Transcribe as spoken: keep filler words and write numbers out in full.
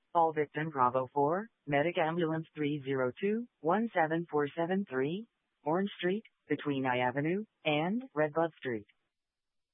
Call victim Bravo four, Medic Ambulance three zero two, one seven four seven three, Orange Street, between I Avenue and Redbud Street.